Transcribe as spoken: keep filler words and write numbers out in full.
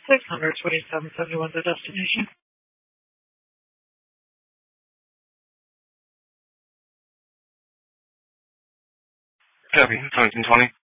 six hundred twenty-seven seventy-one, the destination. Copy. twenty-two twenty.